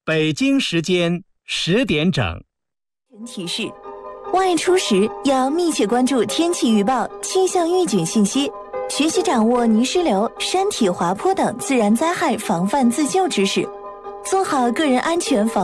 北京时间10点整。 提示：外出时要密切关注天气预报、气象预警信息，学习掌握泥石流、山体滑坡等自然灾害防范自救知识，做好个人安全防